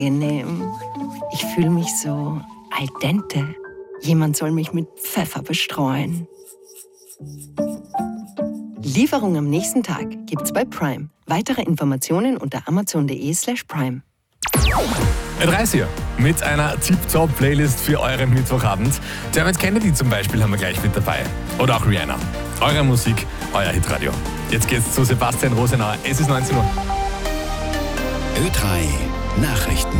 Angenehm. Ich fühle mich so al dente. Jemand soll mich mit Pfeffer bestreuen. Lieferung am nächsten Tag gibt's bei Prime. Weitere Informationen unter amazon.de/prime. Ö30 mit einer Tip-Top-Playlist für euren Mittwochabend. Jared Kennedy zum Beispiel haben wir gleich mit dabei. Oder auch Rihanna. Eure Musik, euer Hitradio. Jetzt geht's zu Sebastian Rosenauer. Es ist 19 Uhr. Ö3 Nachrichten.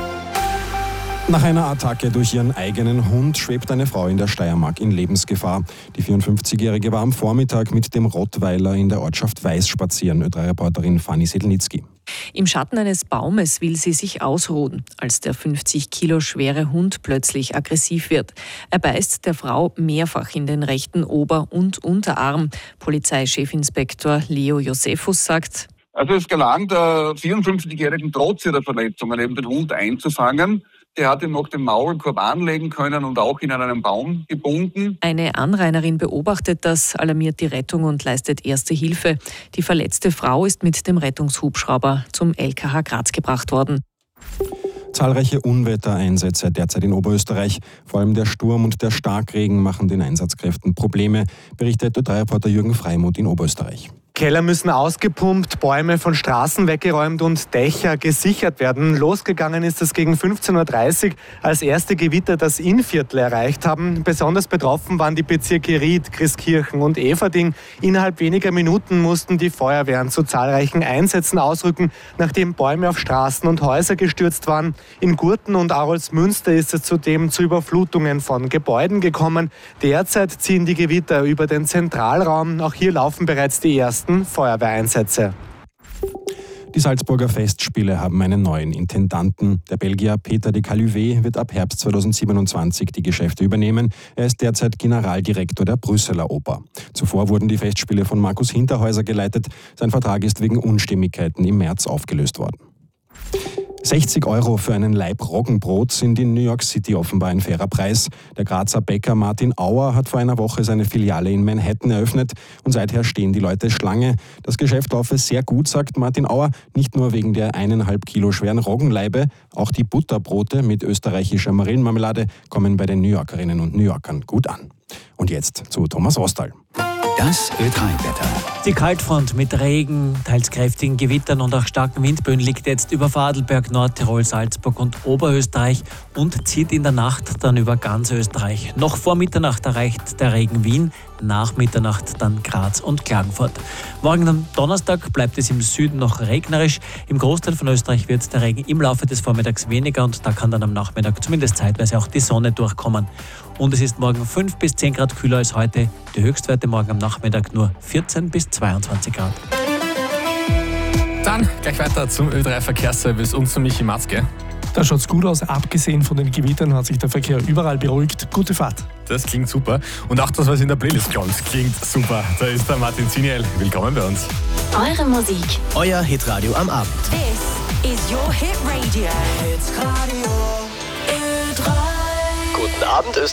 Nach einer Attacke durch ihren eigenen Hund schwebt eine Frau in der Steiermark in Lebensgefahr. Die 54-Jährige war am Vormittag mit dem Rottweiler in der Ortschaft Weiß spazieren. Ö3-Reporterin Fanny Sedlnitzky. Im Schatten eines Baumes will sie sich ausruhen, als der 50 Kilo schwere Hund plötzlich aggressiv wird. Er beißt der Frau mehrfach in den rechten Ober- und Unterarm. Polizeichefinspektor Leo Josephus sagt: Also es gelang der 54-Jährigen trotz ihrer Verletzungen eben den Hund einzufangen. Der hat ihn nach dem Maulkorb anlegen können und auch ihn an einen Baum gebunden. Eine Anrainerin beobachtet das, alarmiert die Rettung und leistet erste Hilfe. Die verletzte Frau ist mit dem Rettungshubschrauber zum LKH Graz gebracht worden. Zahlreiche Unwettereinsätze derzeit in Oberösterreich. Vor allem der Sturm und der Starkregen machen den Einsatzkräften Probleme, berichtet Ö3-Reporter Jürgen Freimuth in Oberösterreich. Keller müssen ausgepumpt, Bäume von Straßen weggeräumt und Dächer gesichert werden. Losgegangen ist es gegen 15.30 Uhr, als erste Gewitter das Innviertel erreicht haben. Besonders betroffen waren die Bezirke Ried, Christkirchen und Everding. Innerhalb weniger Minuten mussten die Feuerwehren zu zahlreichen Einsätzen ausrücken, nachdem Bäume auf Straßen und Häuser gestürzt waren. In Gurten und Aroldsmünster ist es zudem zu Überflutungen von Gebäuden gekommen. Derzeit ziehen die Gewitter über den Zentralraum. Auch hier laufen bereits die ersten Feuerwehreinsätze. Die Salzburger Festspiele haben einen neuen Intendanten. Der Belgier Peter de Caluvet wird ab Herbst 2027 die Geschäfte übernehmen. Er ist derzeit Generaldirektor der Brüsseler Oper. Zuvor wurden die Festspiele von Markus Hinterhäuser geleitet. Sein Vertrag ist wegen Unstimmigkeiten im März aufgelöst worden. 60 € für einen Laib Roggenbrot sind in New York City offenbar ein fairer Preis. Der Grazer Bäcker Martin Auer hat vor einer Woche seine Filiale in Manhattan eröffnet und seither stehen die Leute Schlange. Das Geschäft laufe sehr gut, sagt Martin Auer, nicht nur wegen der 1,5 Kilo schweren Roggenlaibe, auch die Butterbrote mit österreichischer Marillenmarmelade kommen bei den New Yorkerinnen und New Yorkern gut an. Und jetzt zu Thomas Rostal. Das Ö3-Wetter. Die Kaltfront mit Regen, teils kräftigen Gewittern und auch starken Windböen liegt jetzt über Vorarlberg, Nordtirol, Salzburg und Oberösterreich und zieht in der Nacht dann über ganz Österreich. Noch vor Mitternacht erreicht der Regen Wien, nach Mitternacht dann Graz und Klagenfurt. Morgen am Donnerstag bleibt es im Süden noch regnerisch. Im Großteil von Österreich wird der Regen im Laufe des Vormittags weniger und da kann dann am Nachmittag zumindest zeitweise auch die Sonne durchkommen. Und es ist morgen 5 bis 10 Grad kühler als heute. Die Höchstwerte morgen am Nachmittag nur 14 bis 22 Grad. Dann gleich weiter zum Ö3-Verkehrsservice und zu Michi Matzke. Da schaut's gut aus. Abgesehen von den Gewittern hat sich der Verkehr überall beruhigt. Gute Fahrt. Das klingt super. Und auch das, was in der Playlist kommt, klingt super. Da ist der Martin Ziniel. Willkommen bei uns. Eure Musik. Euer Hitradio am Abend. This is your Hit Radio. Guten Abend,